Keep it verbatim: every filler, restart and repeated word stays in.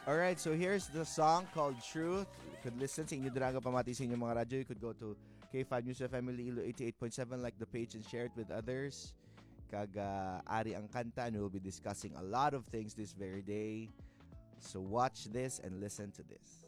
Alright, so here's the song called Truth. You could listen sa inyo Duraga Pamati sa inyong mga radyo. You could go to K five News F M Iloilo eighty-eight point seven, like the page and share it with others. Kaga Ari ang kanta, and we'll be discussing a lot of things this very day. So watch this and listen to this.